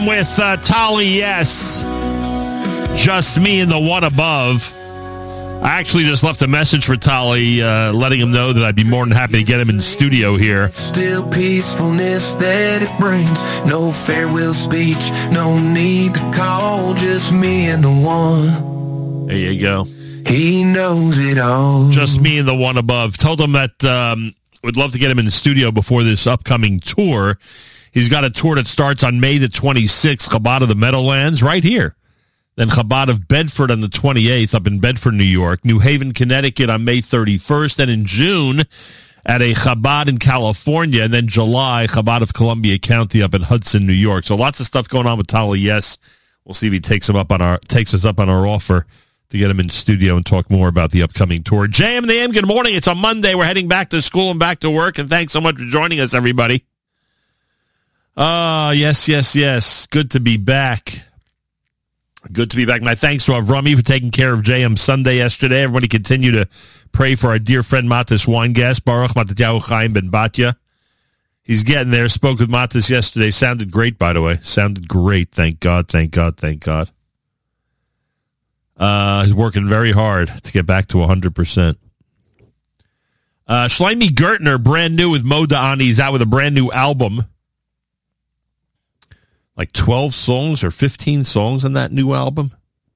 With Tali, yes. Just me and the one above. I actually just left a message for Tali, letting him know that I'd be more than happy to get him in the studio here. Still peacefulness that it brings. No farewell speech, no need to call. Just me and the one. There you go. He knows it all. Just me and the one above. Told him that would love to get him in the studio before this upcoming tour. He's got a tour that starts on May the 26th, Chabad of the Meadowlands, right here. Then Chabad of Bedford on the 28th, up in Bedford, New York. New Haven, Connecticut on May 31st. Then in June, at a Chabad in California. And then July, Chabad of Columbia County up in Hudson, New York. So lots of stuff going on with Tali, yes. We'll see if he takes us up on our offer to get him in the studio and talk more about the upcoming tour. JM and the AM, good morning. It's a Monday. We're heading back to school and back to work. And thanks so much for joining us, everybody. Yes. Good to be back. Good to be back. My thanks to Avrami for taking care of JM Sunday yesterday. Everybody continue to pray for our dear friend Matis Weingast, Baruch Matatyahu Chaim Ben Batya. He's getting there. Spoke with Matis yesterday. Sounded great, by the way. Sounded great. Thank God. He's working very hard to get back to 100%. Shlomi Gertner, brand new with Mo Da'ani. He's out with a brand new album. Like 12 songs or 15 songs on that new album.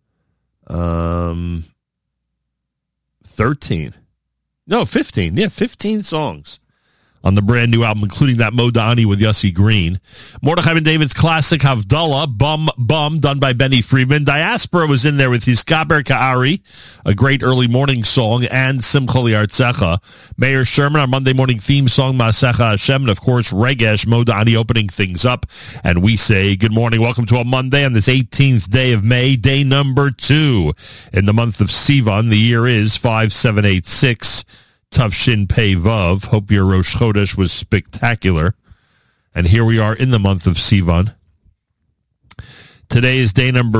13. No, 15. Yeah, 15 songs on the brand new album, including that Mo Da'ani with Yossi Green. Mordechai Ben David's classic Havdalah, Bum Bum, done by Benny Friedman. Diaspora was in there with his Kaber Ka'ari, a great early morning song, and Simcha Li'artzecha. Mayor Sherman, our Monday morning theme song, Masecha Hashem, and of course, Regesh, Mo Da'ani opening things up. And we say good morning, welcome to a Monday on this 18th day of May, day number 2 in the month of Sivan. The year is 5786. Tavshin Pei Vav. Hope your Rosh Chodesh was spectacular. And here we are in the month of Sivan. Today is day number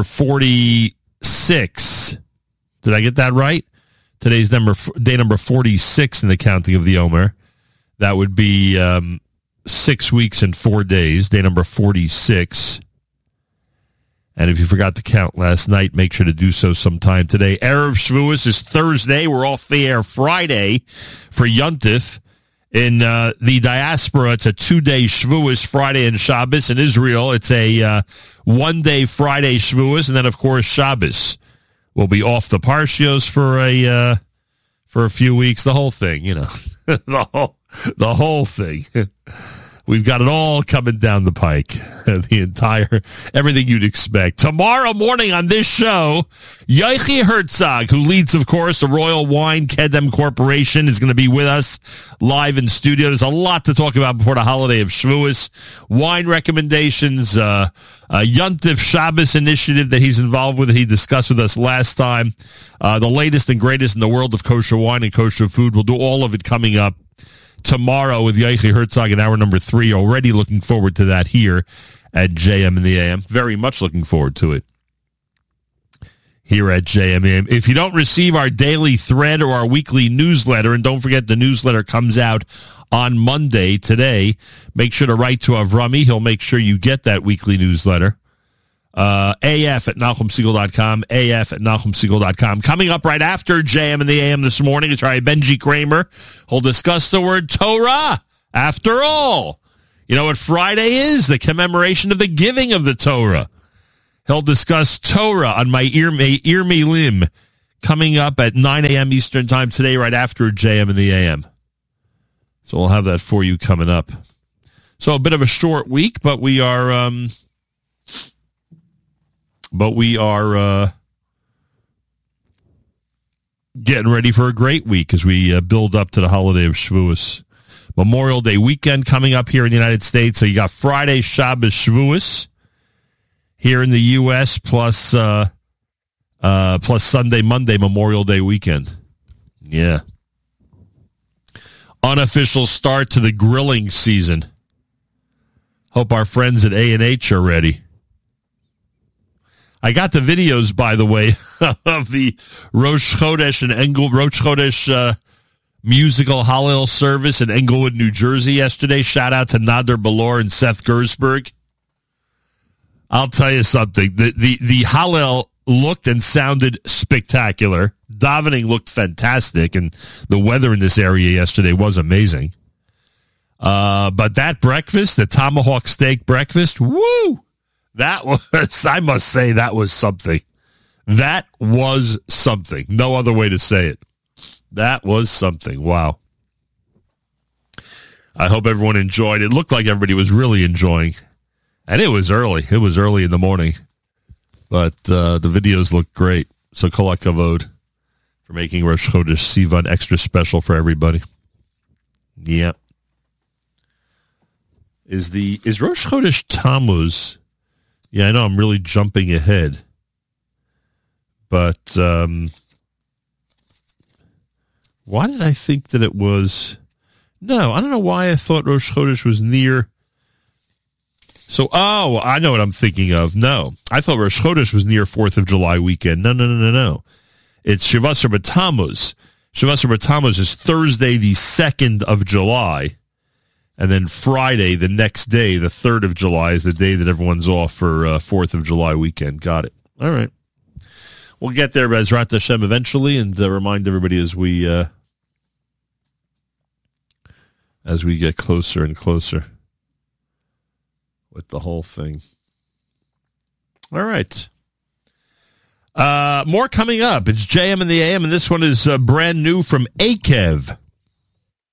46. Did I get that right? Today's day number 46 in the counting of the Omer. That would be 6 weeks and 4 days. Day number 46. And if you forgot to count last night, make sure to do so sometime today. Erev Shavuos is Thursday. We're off the air Friday for Yontif. In the diaspora, it's a 2-day Shavuos, Friday and Shabbos. In Israel, it's a 1-day Friday Shavuos, and then, of course, Shabbos. We'll be off the Parshios for a few weeks. The whole thing, the whole thing. We've got it all coming down the pike. Everything you'd expect. Tomorrow morning on this show, Yochi Herzog, who leads, of course, the Royal Wine Kedem Corporation, is going to be with us live in studio. There's a lot to talk about before the holiday of Shavuos. Wine recommendations, a Yontif Shabbos initiative that he's involved with that he discussed with us last time. The latest and greatest in the world of kosher wine and kosher food. We'll do all of it coming up tomorrow with Yochi Herzog in hour number 3. Already looking forward to that here at JM in the AM. Very much looking forward to it here at JM. If you don't receive our daily thread or our weekly newsletter, and don't forget the newsletter comes out on Monday today, make sure to write to Avrami. He'll make sure you get that weekly newsletter. AF@NachumSegal.com, AF@NachumSegal.com. Coming up right after JM in the AM this morning, it's Rabbi Benji Kramer. He'll discuss the word Torah. After all, you know what Friday is? The commemoration of the giving of the Torah. He'll discuss Torah on my Ir Milim coming up at 9 a.m. Eastern Time today, right after JM in the AM. So we'll have that for you coming up. So a bit of a short week, but we are getting ready for a great week as we build up to the holiday of Shavuos. Memorial Day weekend coming up here in the United States. So you got Friday, Shabbos, Shavuos here in the U.S., plus Sunday, Monday, Memorial Day weekend. Yeah. Unofficial start to the grilling season. Hope our friends at A&H are ready. I got the videos, by the way, of the Rosh Chodesh and Rosh Chodesh musical Hallel service in Englewood, New Jersey yesterday. Shout out to Nader Balor and Seth Gersberg. I'll tell you something. The Hallel looked and sounded spectacular. Davening looked fantastic, and the weather in this area yesterday was amazing. But that breakfast, the tomahawk steak breakfast, woo! That was, I must say, that was something. That was something. No other way to say it. That was something. Wow. I hope everyone enjoyed. It looked like everybody was really enjoying. And it was early. It was early in the morning. But the videos looked great. So kol hakavod for making Rosh Chodesh Sivan extra special for everybody. Yep. Is Rosh Chodesh Tammuz? Yeah, I know I'm really jumping ahead. But why did I think that it was? No, I don't know why I thought Rosh Chodesh was near. So, I know what I'm thinking of. No, I thought Rosh Chodesh was near 4th of July weekend. No. It's Shavasar B'Tammuz. Shavasar B'Tammuz is Thursday, the 2nd of July. And then Friday, the next day, the 3rd of July, is the day that everyone's off for 4th of July weekend. Got it. All right. We'll get there, Bezrat Hashem, eventually, and remind everybody as we get closer and closer with the whole thing. All right. More coming up. It's JM in the AM, and this one is brand new from Akev.